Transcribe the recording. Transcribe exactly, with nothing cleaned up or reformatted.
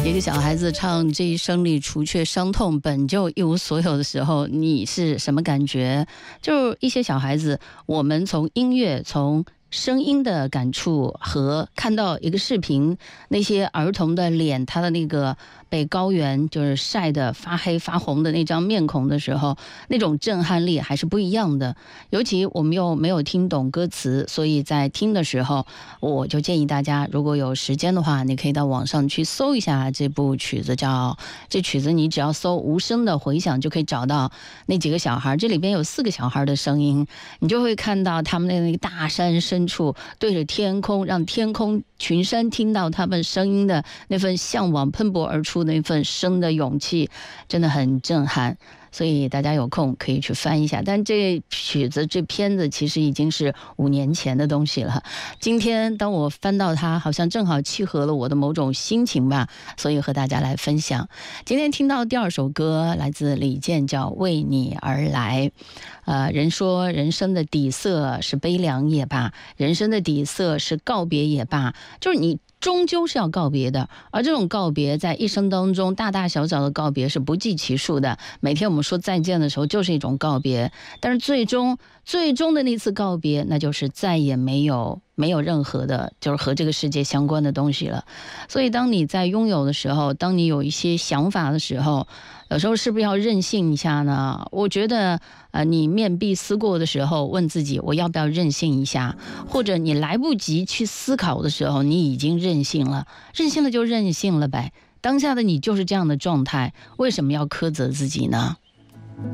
一个小孩子唱这一生里除却伤痛本就一无所有的时候，你是什么感觉？就是一些小孩子，我们从音乐从声音的感触和看到一个视频，那些儿童的脸，他的那个被高原就是晒得发黑发红的那张面孔的时候，那种震撼力还是不一样的。尤其我们又没有听懂歌词，所以在听的时候，我就建议大家，如果有时间的话，你可以到网上去搜一下这部曲子，叫这曲子你只要搜无声的回响，就可以找到那几个小孩，这里边有四个小孩的声音，你就会看到他们的那个大山深处对着天空，让天空群山听到他们声音的那份向往，喷薄而出那份生的勇气，真的很震撼。所以大家有空可以去翻一下，但这曲子这片子其实已经是五年前的东西了。今天当我翻到它，好像正好契合了我的某种心情吧，所以和大家来分享。今天听到第二首歌来自李健，叫《为你而来》。呃，人说人生的底色是悲凉也罢，人生的底色是告别也罢，就是你终究是要告别的，而这种告别在一生当中大大小小的告别是不计其数的。每天我们说再见的时候就是一种告别，但是最终最终的那次告别，那就是再也没有没有任何的就是和这个世界相关的东西了。所以当你在拥有的时候，当你有一些想法的时候，有时候是不是要任性一下呢？我觉得呃，你面壁思过的时候，问自己我要不要任性一下，或者你来不及去思考的时候，你已经任性了，任性了就任性了呗。当下的你就是这样的状态，为什么要苛责自己呢？